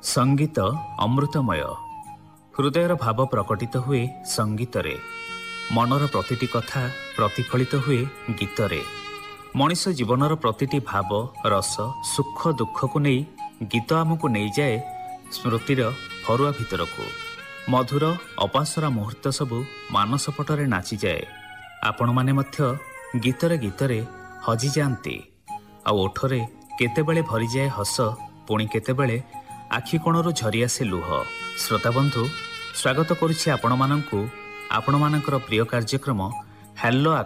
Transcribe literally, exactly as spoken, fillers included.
संगीत अमृतमय। हृदयर भाव प्रकटित हुए संगीतरे। मनर प्रतिटी कथा प्रतिफलित हुए गीतरे। मनीष जीवनर प्रतिटी भाव रस सुख दुख को नहीं गीत आमको नहीं जाए स्मृतिर फरुआ भितर को। मधुर अपासरा मुहूर्त सबू मानस पटरे नाची जाए। आपण माने मध्य गीतरे गीतरे हजि जाती। आ ओठरे केतेबेले भरी जाए हस, पुणी केतेबेले आखि कोणरू झरी आसे लुह। श्रोता बंधु, स्वागत करुछि आपण मानंकु आपण मानकर प्रिय कार्यक्रम हेलो